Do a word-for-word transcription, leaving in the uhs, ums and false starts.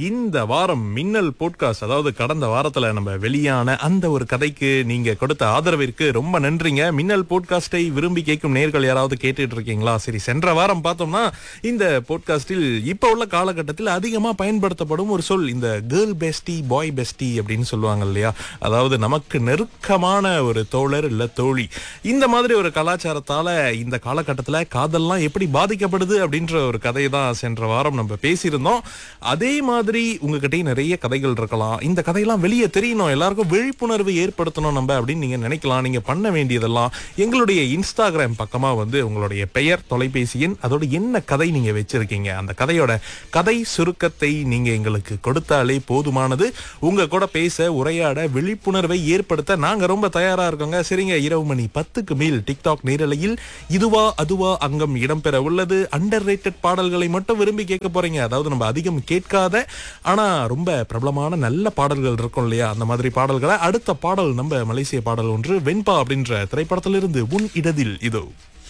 இந்த வாரம் மின்னல் போட்காஸ்ட், அதாவது கடந்த வாரத்துல நம்ம வெளியான அந்த ஒரு கதைக்கு நீங்க கொடுத்த ஆதரவிற்கு ரொம்ப நன்றிங்க. மின்னல் போட்காஸ்டை விரும்பி கேட்கும் நேர்கள் யாராவது கேட்டுட்டு இருக்கீங்களா? சரி, சென்ற வாரம் பார்த்தோம்னா இந்த போட்காஸ்டில் இப்ப உள்ள காலகட்டத்தில் அதிகமா பயன்படுத்தப்படும் ஒரு சொல் இந்த கேர்ள் பெஸ்டி, பாய் பெஸ்டி அப்படின்னு சொல்லுவாங்க இல்லையா? அதாவது நமக்கு நெருக்கமான ஒரு தோழர் இல்ல தோழி. இந்த மாதிரி ஒரு கலாச்சாரத்தால இந்த காலகட்டத்துல காதல்லாம் எப்படி பாதிக்கப்படுது அப்படின்ற ஒரு கதையை தான் சென்ற வாரம் நம்ம பேசியிருந்தோம். அதே மாதிரி உங்ககிட்டயும் நிறைய கதைகள் இருக்கலாம். இந்த கதையெல்லாம் வெளியே தெரியணும், எல்லாருக்கும் விழிப்புணர்வு ஏற்படுத்தணும் நம்ம அப்படின்னு நீங்க நினைக்கலாம். நீங்க பண்ண வேண்டியதெல்லாம் எங்களுடைய இன்ஸ்டாகிராம் பக்கமா வந்து உங்களுடைய பெயர், தொலைபேசி எண், அதோட என்ன கதை நீங்க வச்சிருக்கீங்க, அந்த கதையோட கதை சுருக்கத்தை நீங்க எங்களுக்கு கொடுத்தாலே போதுமானது. உங்க கூட பேச, உரையாட, விழிப்புணர்வை ஏற்படுத்த நாங்க ரொம்ப தயாரா இருக்கோங்க. சரிங்க, இரவு மணி பத்துக்கு மேல் டிக்டாக் நேரலையில் இதுவா அதுவா அங்கம் இடம்பெற உள்ளது. அண்டர் ரேட்டட் பாடல்களை மட்டும் விரும்பி கேட்க போறீங்க. அதாவது நம்ம அதிகம் கேட்காத ஆனா ரொம்ப பிரபலமான நல்ல பாடல்கள் இருக்கும் இல்லையா, அந்த மாதிரி பாடல்களை. அடுத்த பாடல் நம்ம மலேசிய பாடல் ஒன்று, வெண்பா அப்படின்ற திரைப்படத்திலிருந்து உன் இடதில் இதோ.